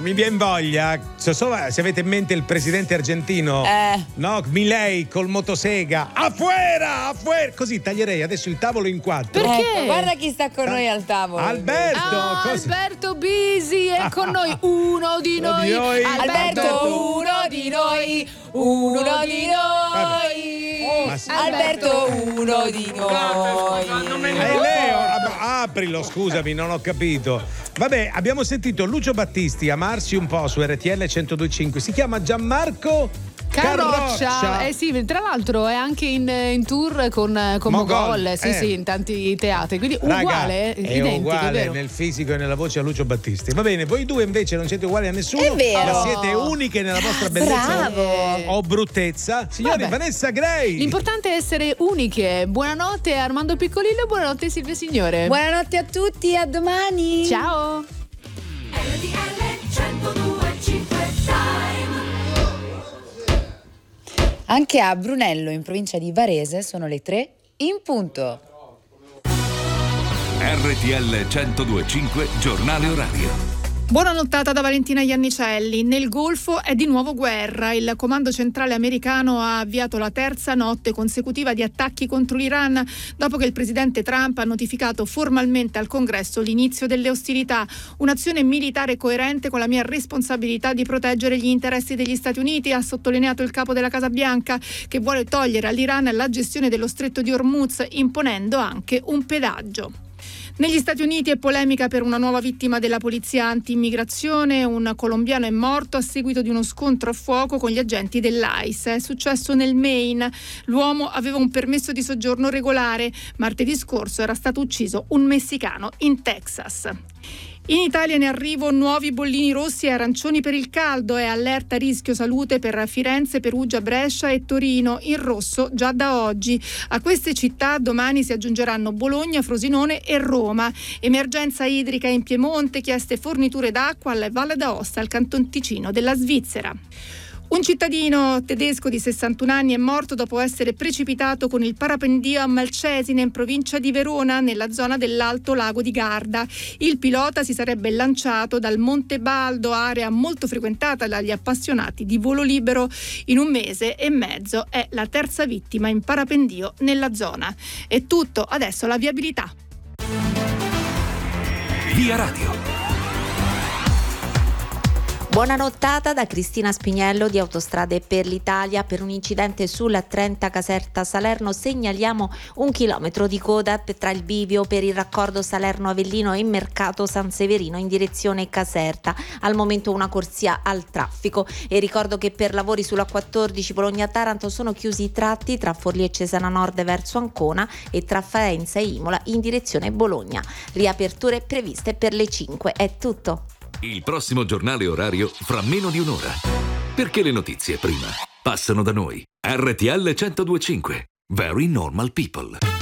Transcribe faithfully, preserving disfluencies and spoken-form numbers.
mi viene voglia, so solo se avete in mente il presidente argentino, eh. no? Milei col motosega, afuera, afuera, così taglierei adesso il tavolo in quattro. Perché? Ecco, guarda chi sta con noi al tavolo. Alberto, ah, cosa... Alberto Bisi è con noi, uno di Uno noi. di noi. Alberto, Alberto, uno di noi, uno di noi. Ma sì. Alberto, uno di noi. Ehi Leo, ab- aprilo, scusami, non ho capito. Vabbè, abbiamo sentito Lucio Battisti amarsi un po' su R T L centodue e cinque. Si chiama Gianmarco Carroccia. Carroccia. Eh sì, tra l'altro è anche in, in tour con, con Mogol, Mogol, sì eh. sì, in tanti teatri, quindi Raga, uguale, è identico, uguale è vero. nel fisico e nella voce a Lucio Battisti. Va bene, voi due invece non siete uguali a nessuno, È vero. ma siete uniche nella vostra bellezza Bravo. o bruttezza. Signori, Vabbè. Vanessa Gray. L'importante è essere uniche. Buonanotte Armando Piccolillo e buonanotte Silvia Signore. Buonanotte a tutti, a domani. Ciao. Anche a Brunello, in provincia di Varese, sono le tre in punto. R T L centodue e cinque, giornale orario. Buona nottata da Valentina Iannicelli. Nel Golfo è di nuovo guerra. Il comando centrale americano ha avviato la terza notte consecutiva di attacchi contro l'Iran dopo che il presidente Trump ha notificato formalmente al Congresso l'inizio delle ostilità. Un'azione militare coerente con la mia responsabilità di proteggere gli interessi degli Stati Uniti, ha sottolineato il capo della Casa Bianca, che vuole togliere all'Iran la gestione dello stretto di Hormuz, imponendo anche un pedaggio. Negli Stati Uniti è polemica per una nuova vittima della polizia anti-immigrazione. Un colombiano è morto a seguito di uno scontro a fuoco con gli agenti dell'ICE. È successo nel Maine. L'uomo aveva un permesso di soggiorno regolare. Martedì scorso era stato ucciso un messicano in Texas. In Italia in arrivo nuovi bollini rossi e arancioni per il caldo. È allerta rischio salute per Firenze, Perugia, Brescia e Torino, in rosso già da oggi. A queste città domani si aggiungeranno Bologna, Frosinone e Roma. Emergenza idrica in Piemonte, chieste forniture d'acqua alla Valle d'Aosta, al Canton Ticino della Svizzera. Un cittadino tedesco di sessantuno anni è morto dopo essere precipitato con il parapendio a Malcesine, in provincia di Verona, nella zona dell'Alto Lago di Garda. Il pilota si sarebbe lanciato dal Monte Baldo, area molto frequentata dagli appassionati di volo libero. In un mese e mezzo è la terza vittima in parapendio nella zona. È tutto, adesso la viabilità. Via Radio. Buona nottata da Cristina Spiniello di Autostrade per l'Italia. Per un incidente sulla trenta Caserta Salerno segnaliamo un chilometro di coda tra il bivio per il raccordo Salerno Avellino e Mercato San Severino in direzione Caserta. Al momento una corsia al traffico, e ricordo che per lavori sulla quattordici Bologna-Taranto sono chiusi i tratti tra Forlì e Cesana Nord verso Ancona e tra Faenza e Imola in direzione Bologna. Riaperture previste per le cinque. È tutto. Il prossimo giornale orario fra meno di un'ora. Perché le notizie prima passano da noi. R T L centodue e cinque. Very Normal People.